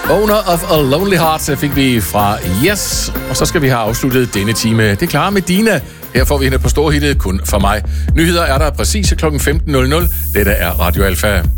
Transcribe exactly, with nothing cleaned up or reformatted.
Owner of a Lonely Heart fik vi fra Yes, og så skal vi have afsluttet denne time. Det er klar med Dina. Her får vi hende på storhittet Kun for mig. Nyheder er der præcis klokken femten nul nul. Dette er Radio Alfa.